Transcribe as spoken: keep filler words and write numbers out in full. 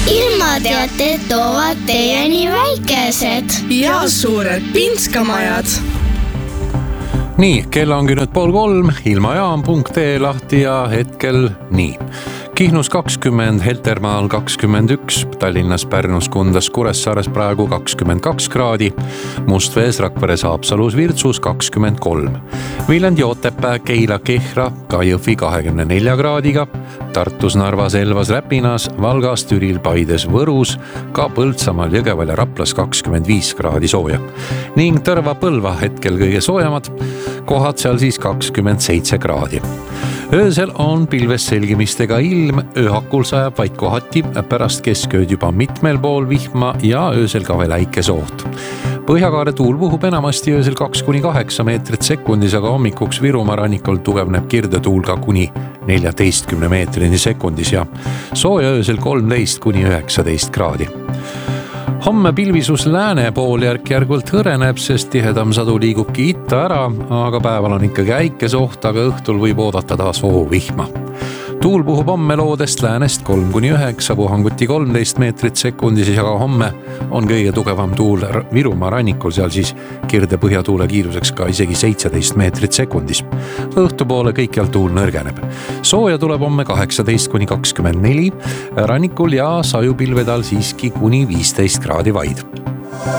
ilmateated toovad teieni väikesed ja suured pinskamajad. Nii, kell ongi nüüd pool kolm, ilmajaam punkt ee lahti ja hetkel nii. Kihnus kakskümmend, Heltermaal kakskümmend üks, Tallinnas, Pärnus, Kundas, Kuressaares praegu kakskümmend kaks kraadi, Mustvees, Rakveres, Haapsalus, Virtsus kakskümmend kolm. Viljandi, Otepää, Keila, Kehra, ka Jõhvi kahekümne nelja kraadiga, Tartus, Narvas, Elvas, Räpinas, Valgas, Türil, Paides, Võrus, ka Põltsamaal, Jõgeval ja Raplas kakskümmend viis kraadi sooja. Ning Tõrva, Põlva hetkel kõige soojamad, kohad seal siis kakskümmend seitse kraadi. Öösel on pilves selgimistega ilm, ööhakul sajab vaid kohati, pärast keskööd juba mitmel pool vihma ja öösel ka veel äikese oht. Põhjakaare tuul puhub enamasti öösel kaks kuni kaheksa meetrit sekundis, aga hommikuks Virumaa rannikul tugevneb kirdetuul ka kuni neljateistkümne meetrini sekundis ja sooja öösel kolmteist kuni üheksateist kraadi. Homme pilvisus lääne pool järk-järgult hõreneb, sest tihedam sadu liigubki itta ära, aga päeval on ikkagi äikese oht, aga õhtul võib oodata taas hoovihma. Tuul puhub homme loodest läänest kolm kuni üheksa, puhanguti kolmteist meetrit sekundis, aga homme on kõige tugevam tuul Virumaa rannikul, seal siis kirde põhjatuule kiiruseks ka isegi seitseteist meetrit sekundis. Õhtupoole kõikjal tuul nõrgeneb. Sooja tuleb homme kaheksateist kuni kakskümmend neli, rannikul ja sajupilvedal siiski kuni viisteist kraadi vaid.